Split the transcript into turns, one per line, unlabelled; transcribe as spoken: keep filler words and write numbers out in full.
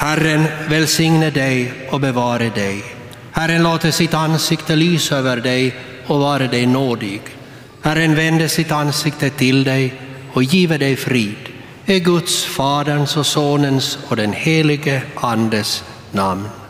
Herren välsigne dig och bevare dig. Herren låter sitt ansikte lysa över dig och vare dig nådig. Herren vänder sitt ansikte till dig och giver dig frid. I Guds, Faderns och Sonens och den helige Andes namn.